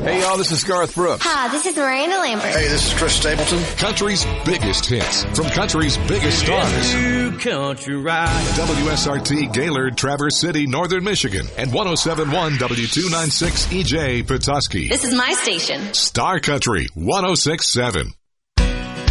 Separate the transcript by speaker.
Speaker 1: Hey, y'all, this is Garth Brooks.
Speaker 2: Hi, this is Miranda Lambert.
Speaker 3: Hey, this is Chris Stapleton.
Speaker 4: Country's biggest hits from country's biggest stars.
Speaker 5: Country ride.
Speaker 4: WSRT Gaylord, Traverse City, Northern Michigan, and 107.1 W296 EJ Petoskey.
Speaker 2: This is my station.
Speaker 4: Star Country 106.7.